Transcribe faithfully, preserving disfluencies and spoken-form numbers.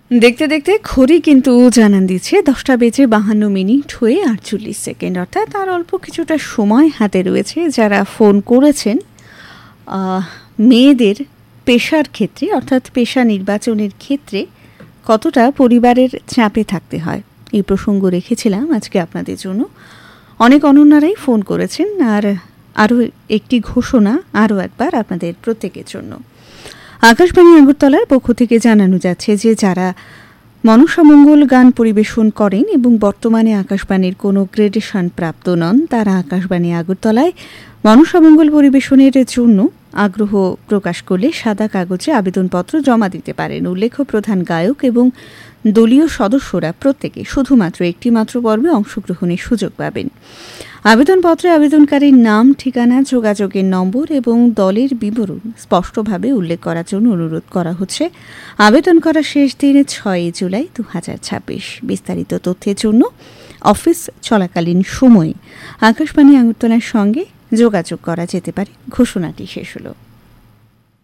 দেখতে দেখতে ঘড়ি কিন্তু জানান দিচ্ছে দশটা বেজে বাহান্ন মিনিট হয়ে আটচল্লিশ সেকেন্ড, অর্থাৎ তার অল্প কিছুটা সময় হাতে রয়েছে। যারা ফোন করেছেন মেয়েদের পেশার ক্ষেত্রে, অর্থাৎ পেশা নির্বাচনের ক্ষেত্রে কতটা পরিবারের চাপে থাকতে হয়, এই প্রসঙ্গ রেখেছিলাম আজকে আপনাদের জন্য। অনেক অনন্যারাই ফোন করেছেন। আর আরও একটি ঘোষণা আরও একবার আপনাদের প্রত্যেকের জন্য। আকাশবাণী আগরতলার পক্ষ থেকে জানানো যাচ্ছে যে যারা মনসামঙ্গল গান পরিবেশন করেন এবং বর্তমানে আকাশবাণীর কোনো গ্রেডেশন প্রাপ্ত নন, তারা আকাশবাণী আগরতলায় মনসামঙ্গল পরিবেশনের জন্য আগ্রহ প্রকাশ করলে সাদা কাগজে আবেদনপত্র জমা দিতে পারেন। উল্লেখ্য, প্রধান গায়ক এবং দলীয় সদস্যরা প্রত্যেকে শুধুমাত্র একটি মাত্র পর্বে অংশগ্রহণের সুযোগ পাবেন। আবেদনপত্রে আবেদনকারীর নাম, ঠিকানা, যোগাযোগের নম্বর এবং দলের বিবরণ স্পষ্টভাবে উল্লেখ করার জন্য অনুরোধ করা হচ্ছে। আবেদন করার শেষ দিন ছয়ই জুলাই দু হাজার ছাব্বিশ। বিস্তারিত তথ্যের জন্য অফিস চলাকালীন সময়ে আকাশবাণী আগরতলার সঙ্গে যোগাযোগ করা যেতে পারে। ঘোষণাটি শেষ হলো।